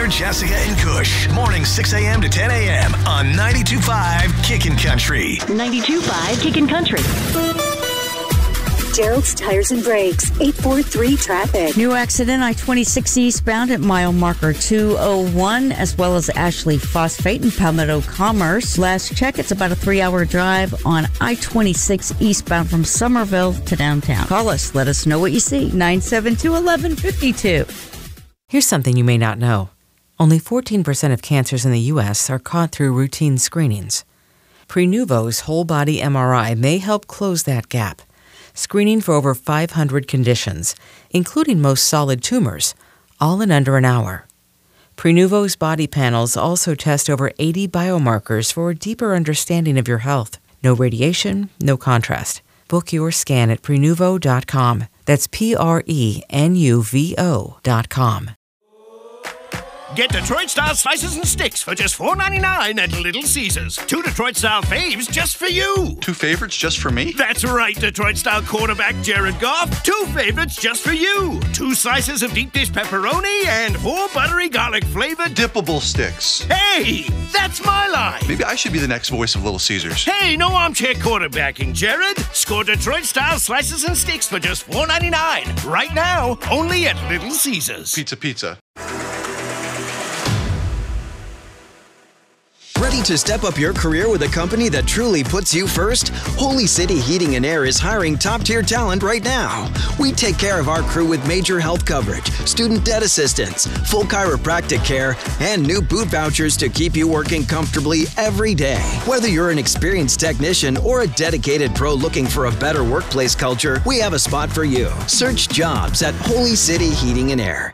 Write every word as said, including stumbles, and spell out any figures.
Tyler, Jessica, and Kush. Morning six a.m. to ten a.m. on ninety-two point five Kickin' Country. ninety-two point five Kickin' Country. Gerald's Tires and Brakes, eight four three traffic. New accident, I twenty-six eastbound at mile marker two oh one, as well as Ashley Phosphate and Palmetto Commerce. Last check, it's about a three-hour drive on I twenty-six eastbound from Somerville to downtown. Call us. Let us know what you see. nine seven two, one one five two. Here's something you may not know. Only fourteen percent of cancers in the U S are caught through routine screenings. Prenuvo's whole-body M R I may help close that gap, screening for over five hundred conditions, including most solid tumors, all in under an hour. Prenuvo's body panels also test over eighty biomarkers for a deeper understanding of your health. No radiation, no contrast. Book your scan at Prenuvo dot com. That's P R E N U V O dot com. Get Detroit-style slices and sticks for just four ninety-nine at Little Caesars. Two Detroit-style faves just for you. Two favorites just for me? That's right, Detroit-style quarterback Jared Goff. Two favorites just for you. Two slices of deep dish pepperoni and four buttery garlic-flavored dippable sticks. Hey, that's my line. Maybe I should be the next voice of Little Caesars. Hey, no armchair quarterbacking, Jared. Score Detroit-style slices and sticks for just four ninety-nine. Right now, only at Little Caesars. Pizza, pizza. Ready to step up your career with a company that truly puts you first? Holy City Heating and Air is hiring top-tier talent right now. We take care of our crew with major health coverage, student debt assistance, full chiropractic care, and new boot vouchers to keep you working comfortably every day. Whether you're an experienced technician or a dedicated pro looking for a better workplace culture, we have a spot for you. Search jobs at Holy City Heating and Air.